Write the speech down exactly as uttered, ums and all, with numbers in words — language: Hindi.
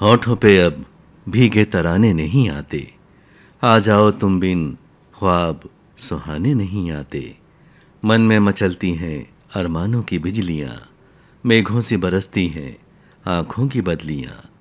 होठों पे अब भीगे तराने नहीं आते, आ जाओ तुम बिन ख्वाब सुहाने नहीं आते। मन में मचलती हैं अरमानों की बिजलियाँ, मेघों सी बरसती हैं आँखों की बदलियाँ।